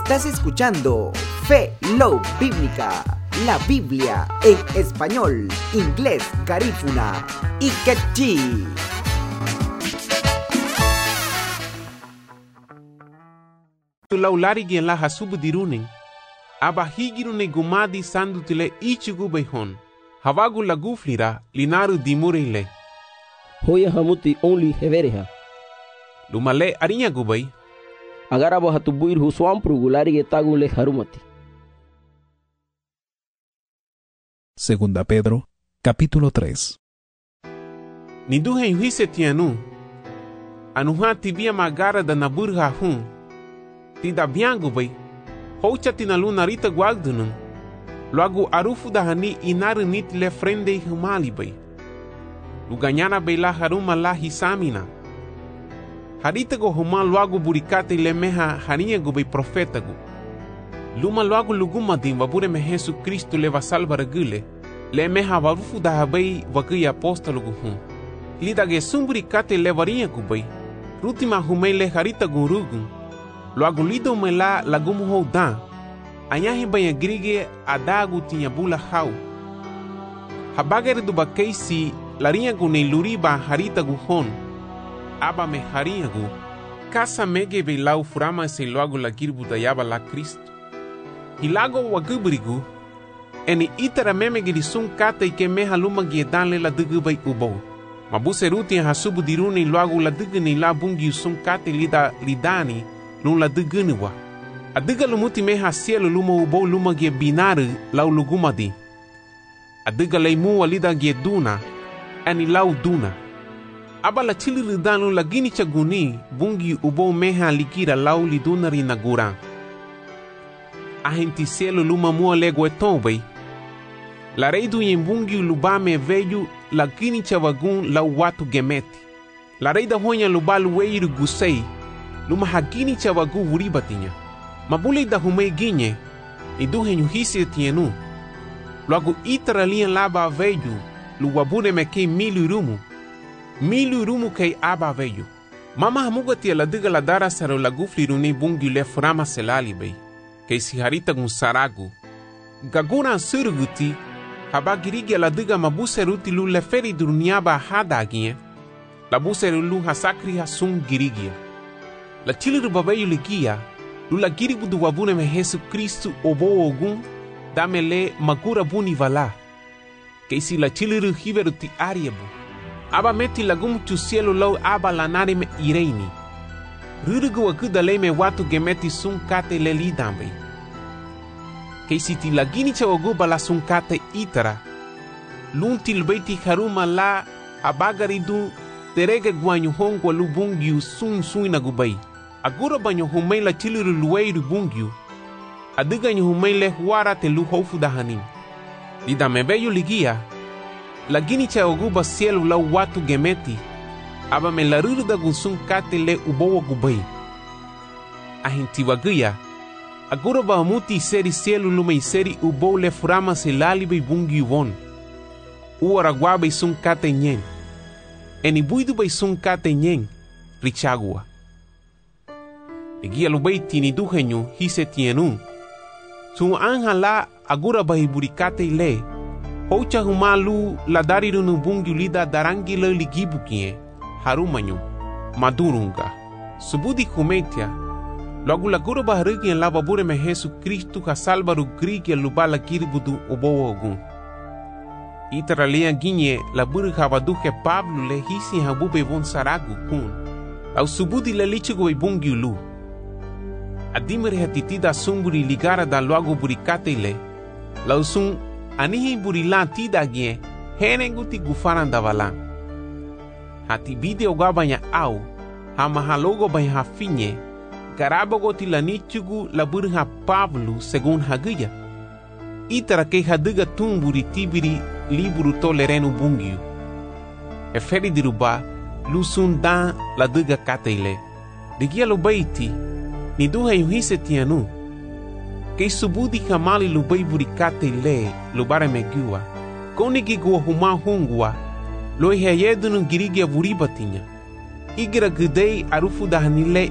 Estás escuchando Fe Love Bíblica, la Biblia en español, inglés, garífuna y quechí. Laulari gen la hasubu diruning. Aba higirune gumadi sandu tile ichigu beihon. Havagu laguflira linaru dimurile. Hoya hamuti only hevereha. Lumale arinya gubai. Agarabo hatubuir huswampru gulari getagule harumati. Segunda Pedro, capítulo 3. Niduhe yuhise tianu. Anuha tibia magara da naburha hun. Tida biangu bai. Hocha tinalu narita guagdunun. Loagu arufu da hani inaru nit le frende humali bai. Luganyana bai la haruma la hisamina. Harita go huma loagu burikate le meha harinha go bai profeta go. Luma loagu luguma din wabure me Jesus Cristo leva salva gule. Le meha warufu da bai wagui apóstolo go hun. Lida ge sumburikate levarinha go bai. Rutima humei le harita go rugun. Loagu lido me la lagumu hou dan. Anyahi banha grige adagu tinha bula hau. Habagere do bakeisi larinha gu nei luriba harita gu hon. Aba me harinha gu. Kasa mege be lau furama se loagu la girbu da yaba la Cristo. Hilago waguburigu. Eni itara meme giri sun kata ike meha luma giedan le la dugu bai ubou. Mabuse ruti hasubu diruni loagu la dugu ni la bungi sun kata lida lidani. Lun la dugunuwa. Adiga lumuti meha cielo luma ubou luma gie binaru lau lugumadi. Adiga leimu walida gie duna. Ani lau duna. Aba la chili ridanu la gini chaguni bungi ubou meha likira lau liduna rinagura. Ahenti cielo luma mua lego etombai. La reidu yimbungi lubame veju la gini chavagun lau watu gemeti. La reida honya lubalu weiru gusei. Luma hagini chavagu wuribatinya. Mabule da humei ginye. Iduhe nyuhisi tienu. Loagu itara lian laba veju. Luwabune me kei milu rumu. Milu rumu kei aba veju. Mama hamuga tia la diga la dara saro la gufli runi bungi le furama selali bei. Kei si harita gun saragu. Gagura suruguti. Habagirigia la diga mabuse ruti lu le feri duruniaba hadaginye. La buse lu hasakri hasung girigia. La chiliru babayu ligia. Lula giribu du wabune me Jesus Cristo obo ogun. Dame le magura buni vala. Keisi la chiliru hiveru ti ariabu. Aba meti lagum tu cielo lau aba lanare me ireini. Rurugu wakuda le me watu gemeti sun kate le lidambe. Keisi ti lagini chawaguba la sun kate itara. Lunti lbeiti haruma la abagaridu terege guanyu hongwa lubungiu sun suinagubai. Agura banyo humei la chiliru lueiru bungiu. Adiga nyo humei le huara te lu hofu da hanim. Dida mebeyu ligia. La gini cha oguba cielo la watu gemeti. Aba me la ruru da gunsun kate le ubowa gubai. Ahinti waguya. Agura ba amuti seri cielo lume seri ubow le furama se lalibe bungiu von. Uara guabe sun kate nyen. Eni buidu bay sun kate nyen. Richagua. Ligia lubay tiniduhenyo hise tienu. Sun anja la agura bahiburikate ile. Hocha humalu la darirunu bungi lida darangi le ligibukie. Harumanyo. Madurunga. Subudi kumetia. Logu la gura baharigi en la babure me Jesus Cristo ha salvaru grigi lubala kiribudu obo ogun. Itara lea ginye la buru habaduke Pablo le hisi habube von saragu kun. Au subudi le lichigo bungi lu. Adimere hatitida sumburi ligara da loago burikate le. Lausun anihi burilan tida gie henenguti gufaran da valan. Hati video gabanya au hamahalogo banya hafinye garabogo tilanichugu la burha Pablo segun haguya. Itara ke haduga tumburi tibiri liburu tolerenu bungiu. Eferi diruba lusun dan la duga kateile. Digia lo baiti ni duha yuhise tianu. Kei subudi kamali lubai burikate le lubare megua. Koni gigua huma hungua. Loi heyedunu girigia buribatinya. Igra gudei arufu dahanile